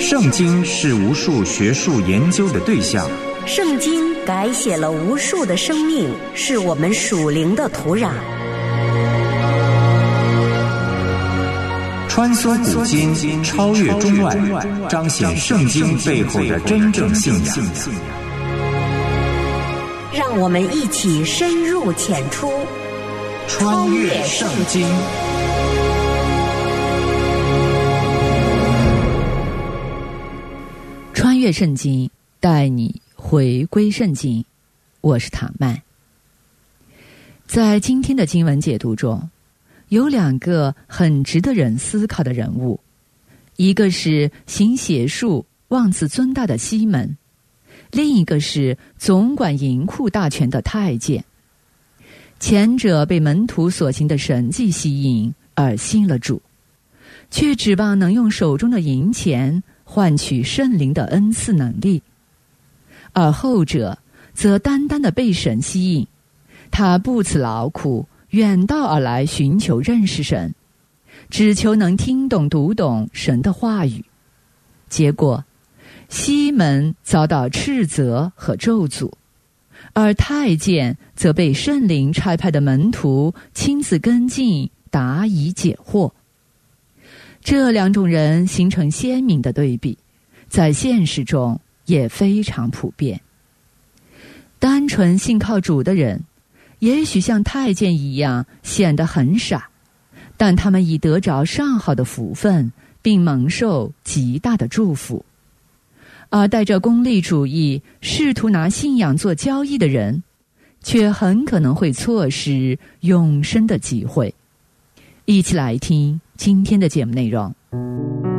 圣经是无数学术研究的对象， 圣经改写了无数的生命，是我们属灵的土壤。 穿梭古今，超越中外，彰显圣经背后的真正信仰。 让我们一起深入浅出， 穿越圣经。 穿越圣经，带你回归圣经。我是唐曼。在今天的经文解读中，有两个很值得人思考的人物，一个是行邪术、妄自尊大的西门，另一个是总管银库大权的太监。前者被门徒所行的神迹吸引而信了主，却指望能用手中的银钱换取圣灵的恩赐能力；而后者则单单的被神吸引，他不辞劳苦远道而来寻求认识神，只求能听懂读懂神的话语。结果西门遭到斥责和咒诅，而太监则被圣灵差派的门徒亲自跟进，答疑解惑。这两种人形成鲜明的对比，在现实中也非常普遍。单纯信靠主的人也许像太监一样显得很傻，但他们已得着上好的福分，并蒙受极大的祝福。而带着功利主义试图拿信仰做交易的人，却很可能会错失永生的机会。一起来听今天的节目内容。